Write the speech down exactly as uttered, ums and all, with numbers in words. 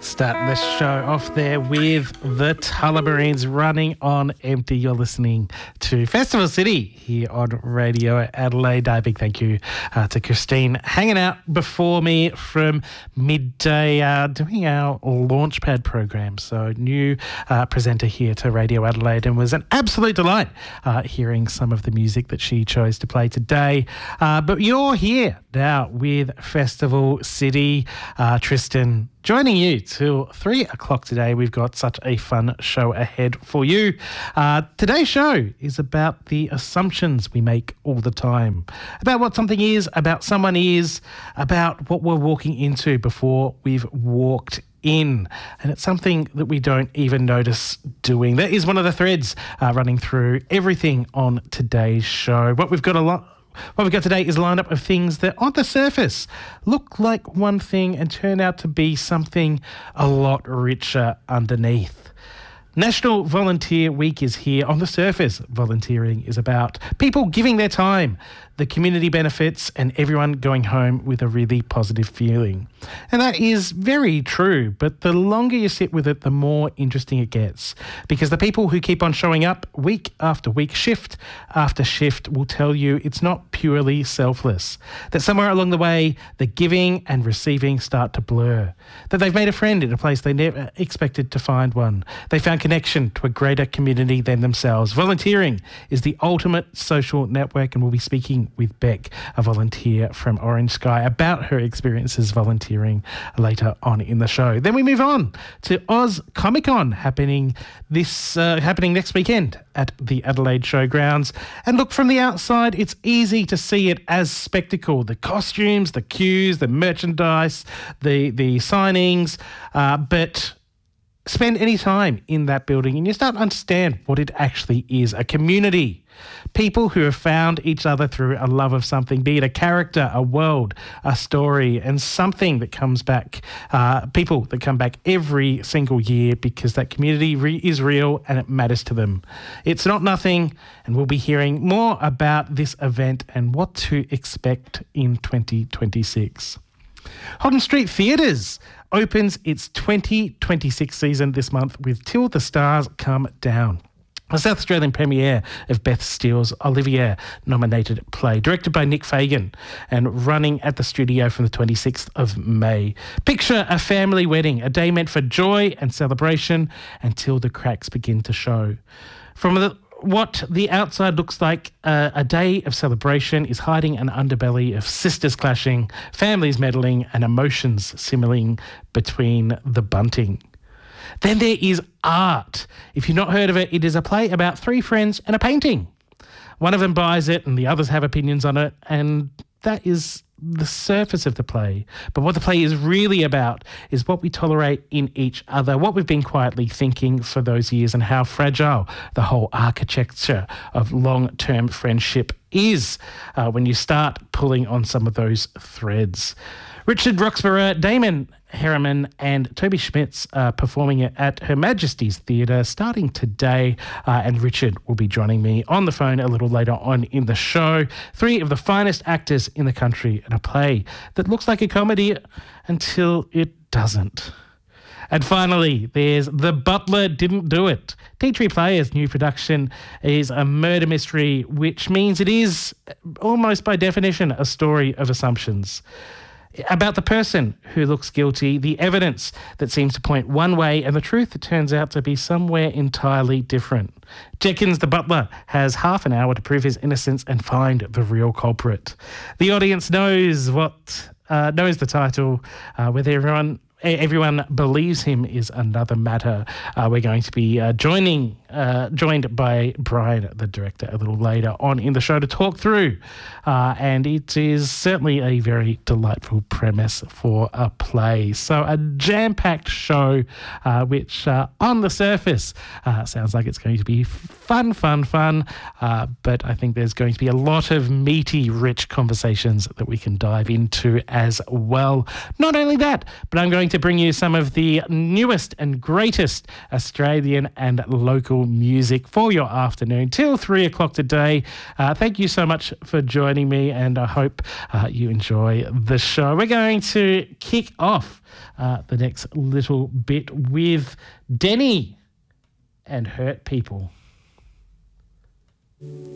Starting the show off there with the Tullamarines, Running on Empty. You're listening to Festival City here on Radio Adelaide. A big thank you uh, to Christine hanging out before me from midday uh, doing our Launchpad program. So new uh, presenter here to Radio Adelaide, and was an absolute delight uh, hearing some of the music that she chose to play today. Uh, but you're here now with Festival City. Uh, Tristan, joining you till three o'clock today. We've got such a fun show ahead for you. Uh, today's show is about the assumptions we make all the time, about what something is, about someone is, about what we're walking into before we've walked in. And it's something that we don't even notice doing. That is one of the threads uh, running through everything on today's show. What we've got a lot What we've got today is a lineup of things that on the surface look like one thing and turn out to be something a lot richer underneath. National Volunteer Week is here. On the surface, volunteering is about people giving their time, the community benefits, and everyone going home with a really positive feeling. And that is very true, but the longer you sit with it, the more interesting it gets. Because the people who keep on showing up week after week, shift after shift, will tell you it's not purely selfless. That somewhere along the way, the giving and receiving start to blur. That they've made a friend in a place they never expected to find one. They found connection to a greater community than themselves. Volunteering is the ultimate social network, and we'll be speaking with Beck, a volunteer from Orange Sky, about her experiences volunteering later on in the show. Then we move on to Oz Comic Con, happening this uh, happening next weekend at the Adelaide Showgrounds. And look, from the outside, it's easy to see it as spectacle. The costumes, the queues, the merchandise, the the signings, uh, but spend any time in that building and you start to understand what it actually is, a community. People who have found each other through a love of something, be it a character, a world, a story, and something that comes back, uh, people that come back every single year because that community re- is real and it matters to them. It's not nothing, and we'll be hearing more about this event and what to expect in twenty twenty-six. Holden Street Theatres opens its twenty twenty-six season this month with Till the Stars Come Down, a South Australian premiere of Beth Steele's Olivier-nominated play, directed by Nick Fagan and running at the studio from the twenty-sixth of May. Picture a family wedding, a day meant for joy and celebration until the cracks begin to show. From the What the outside looks like uh, a day of celebration is hiding an underbelly of sisters clashing, families meddling, and emotions simmering between the bunting. Then there is art. If you've not heard of it, it is a play about three friends and a painting. One of them buys it and the others have opinions on it, and that is the surface of the play. But what the play is really about is what we tolerate in each other, what we've been quietly thinking for those years, and how fragile the whole architecture of long-term friendship is uh, when you start pulling on some of those threads. Richard Roxburgh, Damon Herriman and Toby Schmitz are performing it at Her Majesty's Theatre starting today, uh, and Richard will be joining me on the phone a little later on in the show. Three of the finest actors in the country in a play that looks like a comedy until it doesn't. And finally, there's The Butler Didn't Do It. Tea Tree Players' new production is a murder mystery, which means it is, almost by definition, a story of assumptions. About the person who looks guilty, the evidence that seems to point one way, and the truth that turns out to be somewhere entirely different. Jenkins, the butler, has half an hour to prove his innocence and find the real culprit. The audience knows what uh, knows the title, uh, whether everyone everyone believes him is another matter. Uh, we're going to be uh, joining uh, joined by Brian, the director, a little later on in the show to talk through. Uh, and it is certainly a very delightful premise for a play. So a jam-packed show, uh, which uh, on the surface uh, sounds like it's going to be fun, fun, fun. Uh, but I think there's going to be a lot of meaty, rich conversations that we can dive into as well. Not only that, but I'm going to bring you some of the newest and greatest Australian and local local music for your afternoon till three o'clock today. Uh, thank you so much for joining me, and I hope uh, you enjoy the show. We're going to kick off uh, the next little bit with Denny and Hurt People.